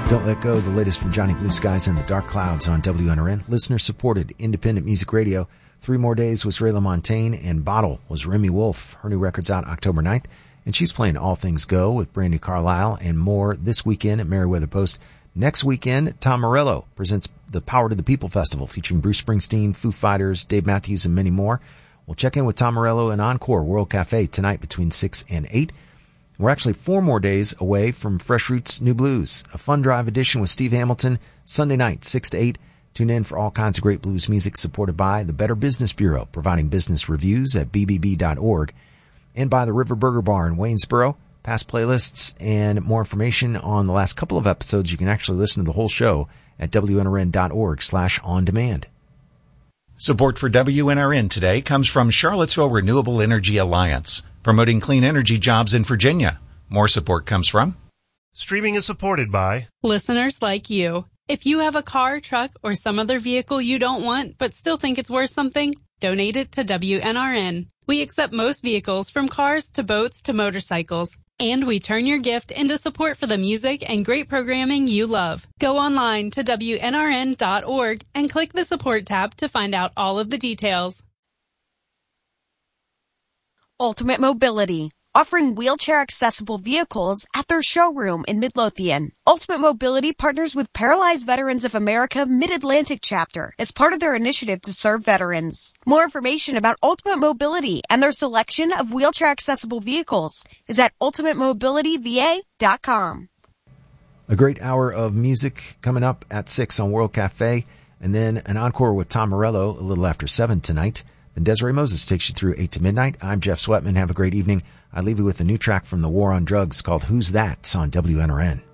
Don't Let Go, the latest from Johnny Blue Skies and the Dark Clouds on WNRN. Listener-supported independent music radio. 3 More Days was Ray LaMontagne, and Bottle was Remy Wolf. Her new record's out October 9th, and she's playing All Things Go with Brandy Carlisle and more this weekend at Merriweather Post. Next weekend, Tom Morello presents the Power to the People Festival featuring Bruce Springsteen, Foo Fighters, Dave Matthews, and many more. We'll check in with Tom Morello and Encore World Cafe tonight between 6 and 8. We're actually 4 more days away from Fresh Roots New Blues, a fun drive edition with Steve Hamilton, Sunday night, 6 to 8. Tune in for all kinds of great blues music supported by the Better Business Bureau, providing business reviews at bbb.org, and by the River Burger Bar in Waynesboro. Past playlists and more information on the last couple of episodes, you can actually listen to the whole show at WNRN.org/on-demand. Support for WNRN today comes from Charlottesville Renewable Energy Alliance, promoting clean energy jobs in Virginia. More support comes from... Streaming is supported by... listeners like you. If you have a car, truck, or some other vehicle you don't want but still think it's worth something, donate it to WNRN. We accept most vehicles from cars to boats to motorcycles. And we turn your gift into support for the music and great programming you love. Go online to WNRN.org and click the support tab to find out all of the details. Ultimate Mobility, offering wheelchair-accessible vehicles at their showroom in Midlothian. Ultimate Mobility partners with Paralyzed Veterans of America Mid-Atlantic Chapter as part of their initiative to serve veterans. More information about Ultimate Mobility and their selection of wheelchair-accessible vehicles is at ultimatemobilityva.com. A great hour of music coming up at 6 on World Cafe, and then an encore with Tom Morello a little after 7 tonight. Then Desiree Moses takes you through 8 to midnight. I'm Jeff Sweatman. Have a great evening. I leave you with a new track from the War on Drugs called Who's That on WNRN.